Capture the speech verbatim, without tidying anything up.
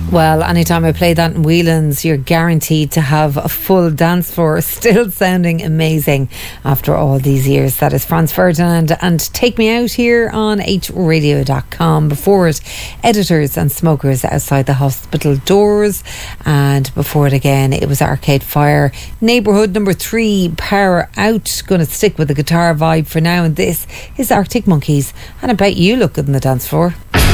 Well, anytime I play that in Whelan's, you're guaranteed to have a full dance floor, still sounding amazing after all these years. That is Franz Ferdinand and Take Me Out here on h radio dot com. Before it, Editors and Smokers Outside the Hospital Doors. And before it again, it was Arcade Fire. Neighbourhood number three, Power Out. Going to stick with the guitar vibe for now. And this is Arctic Monkeys. And I bet you look good on the dance floor.